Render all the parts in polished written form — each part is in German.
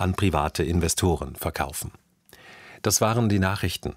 an private Investoren verkaufen. Das waren die Nachrichten.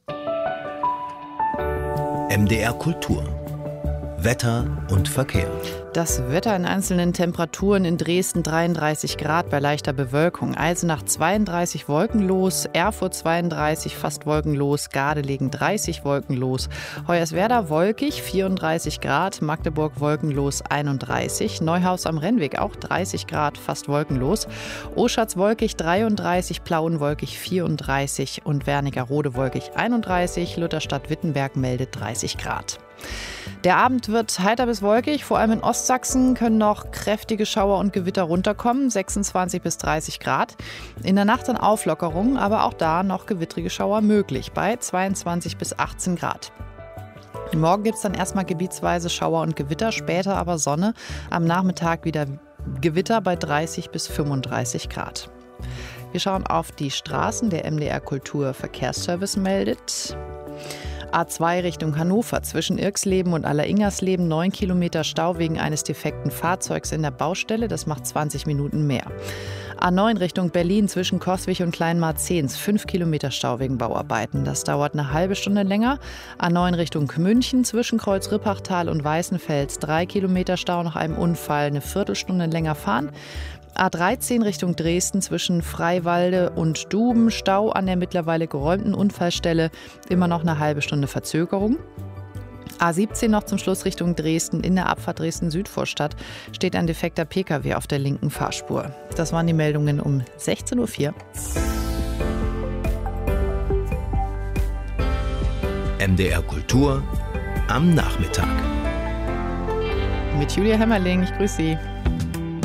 MDR Kultur. Wetter und Verkehr. Das Wetter in einzelnen Temperaturen: in Dresden 33 Grad bei leichter Bewölkung, Eisenach 32 wolkenlos, Erfurt 32 fast wolkenlos, Gardelegen 30 wolkenlos, Hoyerswerda wolkig 34 Grad, Magdeburg wolkenlos 31, Neuhaus am Rennweg auch 30 Grad fast wolkenlos, Oschatz wolkig 33, Plauen wolkig 34 und Wernigerode wolkig 31, Lutherstadt-Wittenberg meldet 30 Grad. Der Abend wird heiter bis wolkig, vor allem in Ostsachsen können noch kräftige Schauer und Gewitter runterkommen, 26 bis 30 Grad. In der Nacht dann Auflockerung, aber auch da noch gewittrige Schauer möglich bei 22 bis 18 Grad. Morgen gibt es dann erstmal gebietsweise Schauer und Gewitter, später aber Sonne, am Nachmittag wieder Gewitter bei 30 bis 35 Grad. Wir schauen auf die Straßen. Der MDR Kultur Verkehrsservice meldet: A2 Richtung Hannover, zwischen Irxleben und Alleringers-Leben 9 Kilometer Stau wegen eines defekten Fahrzeugs in der Baustelle. Das macht 20 Minuten mehr. A9 Richtung Berlin, zwischen Coswig und Kleinmarzehns 5 Kilometer Stau wegen Bauarbeiten. Das dauert eine halbe Stunde länger. A9 Richtung München, zwischen Kreuz-Rippachtal und Weißenfels 3 Kilometer Stau nach einem Unfall, eine Viertelstunde länger fahren. A13 Richtung Dresden, zwischen Freiwalde und Duben, Stau an der mittlerweile geräumten Unfallstelle, immer noch eine halbe Stunde Verzögerung. A17 noch zum Schluss Richtung Dresden, in der Abfahrt Dresden-Südvorstadt steht ein defekter Pkw auf der linken Fahrspur. Das waren die Meldungen um 16.04 Uhr. MDR Kultur am Nachmittag. Mit Julia Hemmerling, ich grüße Sie.